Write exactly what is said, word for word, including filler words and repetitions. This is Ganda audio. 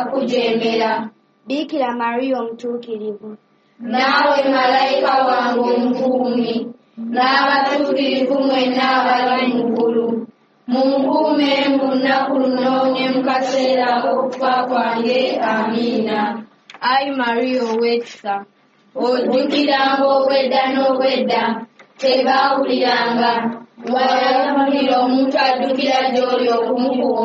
kujembera. Bikira Mariya omutuukirivu, naawe malayika wange omukuumi, n'abatuukirivu mwenna abali mu ggulu, munkuume mu lunaku luno ne mu kaseera k'okufa kwange. Amiina. Ayi Mariya ow'ekisa, ojjukiranga obwedda n'obwedda, tebaawuliranga, wayamulira omuntu addukira gy'oli okumukuuma.